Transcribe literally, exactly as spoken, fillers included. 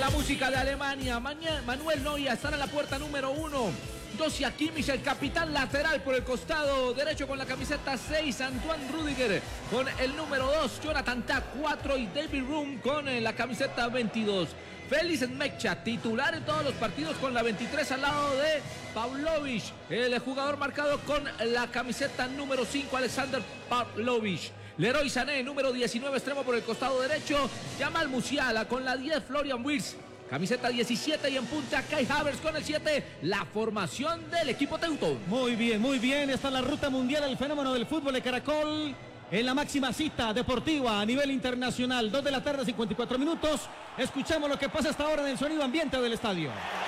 la música de Alemania. Mañana, Manuel Neuer estará en la puerta número uno. Josia Kimmich, el capitán lateral por el costado derecho con la camiseta seis. Antoine Rüdiger con el número dos. Jonathan Tah cuatro y David Raum con la camiseta veintidós. Félix Mecha, titular en todos los partidos con la veintitrés al lado de Pavlovic, el jugador marcado con la camiseta número cinco, Alexander Pavlovic. Leroy Sané, número diecinueve, extremo por el costado derecho. Jamal Musiala con la diez, Florian Wirtz, camiseta diecisiete, y en punta Kai Havertz con el siete, la formación del equipo teuto. Muy bien, muy bien, está la ruta mundial, el fenómeno del fútbol de Caracol. En la máxima cita deportiva a nivel internacional, dos de la tarde, cincuenta y cuatro minutos. Escuchamos lo que pasa hasta ahora en el sonido ambiente del estadio.